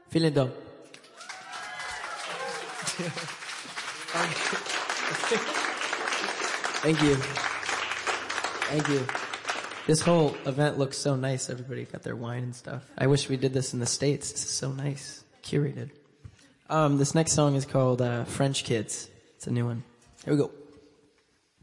Vielen Dank. Thank you. Thank you. This whole event looks so nice. Everybody got their wine and stuff. I wish we did this in the States. This is so nice. Curated. This next song is called French Kids. It's a new one. Here we go.